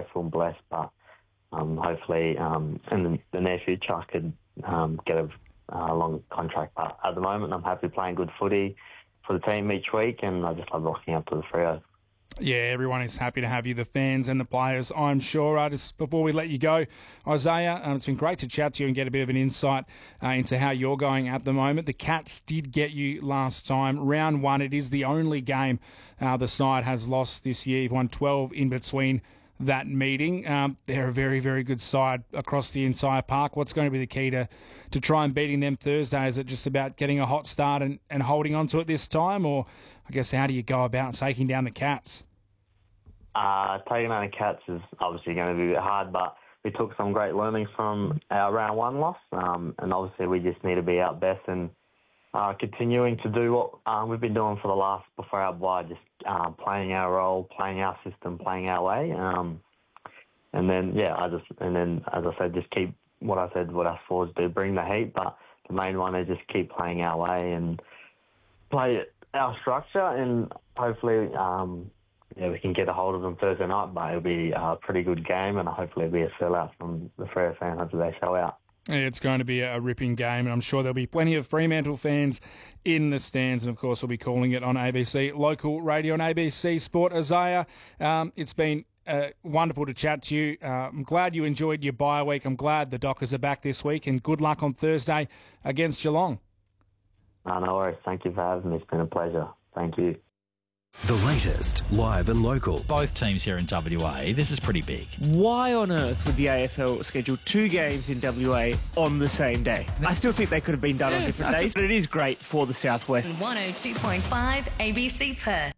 grateful and blessed, but hopefully in the near future I could get a long contract. But at the moment, I'm happy playing good footy for the team each week, and I just love rocking up to the Freo. Yeah, everyone is happy to have you, the fans and the players, I'm sure. Just before we let you go, Isaiah, it's been great to chat to you and get a bit of an insight into how you're going at the moment. The Cats did get you last time. Round 1, it is the only game the side has lost this year. You've won 12 in between that meeting. They're a very, very good side across the entire park. What's going to be the key to try and beating them Thursday? Is it just about getting a hot start and holding on to it this time? Or I guess how do you go about taking down the Cats? Taking down the Cats is obviously going to be a bit hard, but we took some great learnings from our round 1 loss, and obviously we just need to be our best and continuing to do what we've been doing for the last before our bye, just playing our role, playing our system, playing our way, and then as I said, just keep what us forwards do, bring the heat, but the main one is just keep playing our way and play our structure, and hopefully we can get a hold of them Thursday night. But it'll be a pretty good game, and hopefully it'll be a sellout from the Freo fans after they show out. It's going to be a ripping game, and I'm sure there'll be plenty of Fremantle fans in the stands, and of course we'll be calling it on ABC Local Radio and ABC Sport. Isaiah, it's been wonderful to chat to you. I'm glad you enjoyed your bye week. I'm glad the Dockers are back this week, and good luck on Thursday against Geelong. No worries. Thank you for having me. It's been a pleasure. Thank you. The latest, live and local. Both teams here in WA, this is pretty big. Why on earth would the AFL schedule 2 games in WA on the same day? I still think they could have been done on different days, but it is great for the Southwest. 102.5 ABC Perth.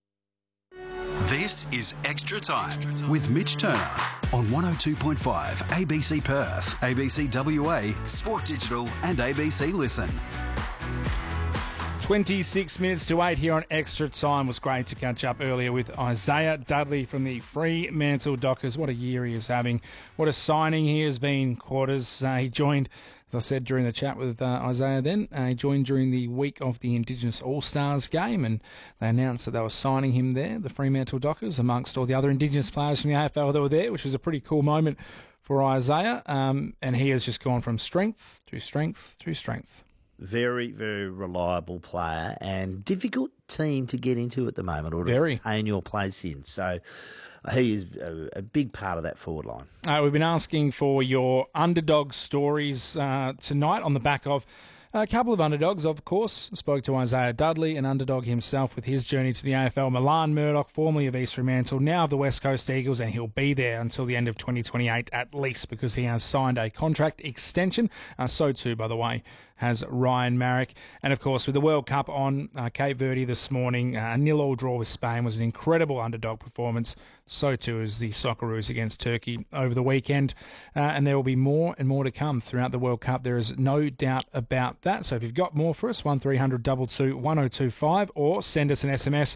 This is Extra Time with Mitch Turner on 102.5 ABC Perth, ABC WA, Sport Digital and ABC Listen. 26 minutes to 8 here on Extra Time. It was great to catch up earlier with Isaiah Dudley from the Fremantle Dockers. What a year he is having. What a signing he has been, Quarters. He joined, as I said during the chat with Isaiah then, he joined during the week of the Indigenous All-Stars game, and they announced that they were signing him there, the Fremantle Dockers, amongst all the other Indigenous players from the AFL that were there, which was a pretty cool moment for Isaiah. And he has just gone from strength to strength to strength. Very, very reliable player and difficult team to get into at the moment or to retain your place in. So he is a big part of that forward line. We've been asking for your underdog stories tonight on the back of a couple of underdogs, of course. Spoke to Isaiah Dudley, an underdog himself with his journey to the AFL. Milan Murdoch, formerly of East Fremantle, now of the West Coast Eagles, and he'll be there until the end of 2028 at least because he has signed a contract extension. So too, by the way, has Ryan Marrick. And of course, with the World Cup on, Cape Verde this morning, a 0-0 draw with Spain was an incredible underdog performance. So too is the Socceroos against Turkey over the weekend. And there will be more and more to come throughout the World Cup. There is no doubt about that. So if you've got more for us, 1300 22 1025, or send us an SMS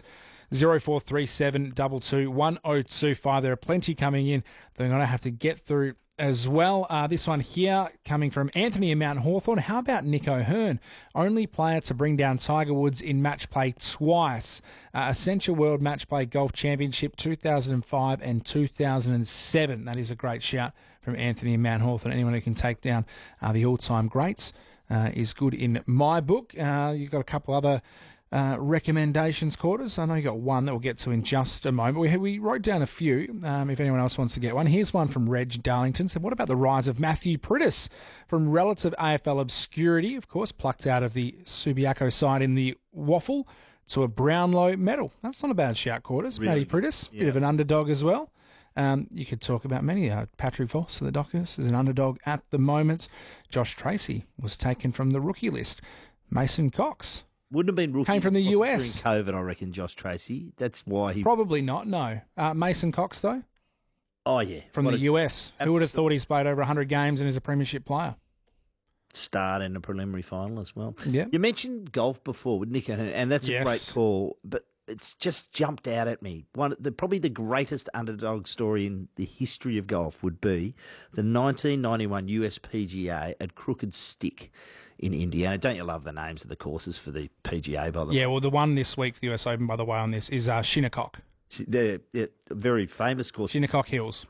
0437 22 1025. There are plenty coming in that we're going to have to get through as well. This one here coming from Anthony in Mount Hawthorn. How about Nick O'Hearn? Only player to bring down Tiger Woods in match play twice. Essentia World Match Play Golf Championship 2005 and 2007. That is a great shout from Anthony in Mount Hawthorn. Anyone who can take down the all-time greats is good in my book. You've got a couple other recommendations, Quarters. I know you got one that we'll get to in just a moment. We wrote down a few, if anyone else wants to get one. Here's one from Reg Darlington. So what about the rise of Matthew Priddis from relative AFL obscurity, of course, plucked out of the Subiaco side in the waffle to a Brownlow medal? That's not a bad shout, Quarters. Really? Matty Priddis, bit of an underdog as well. You could talk about many. Patrick Voss of the Dockers is an underdog at the moment. Josh Tracy was taken from the rookie list. Mason Cox wouldn't have been rookie. Came from the US. During COVID, I reckon, Josh Tracy. That's why he... Probably not, no. Mason Cox, though? Oh, yeah. From the US. Who would have thought he's played over 100 games and is a premiership player? Start in a preliminary final as well. Yeah. You mentioned golf before with Nick O'Hearn, and that's a great call, but it's just jumped out at me. Probably the greatest underdog story in the history of golf would be the 1991 US PGA at Crooked Stick in Indiana. Don't you love the names of the courses for the PGA, by the way? Yeah, well, the one this week for the US Open, by the way, on this is Shinnecock. They're a very famous course. Shinnecock Hills.